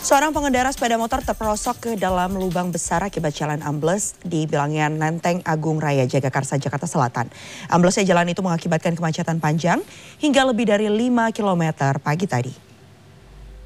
Seorang pengendara sepeda motor terperosok ke dalam lubang besar akibat jalan ambles di bilangan Lenteng Agung Raya Jagakarsa, Jakarta Selatan. Amblesnya jalan itu mengakibatkan kemacetan panjang hingga lebih dari 5 km pagi tadi.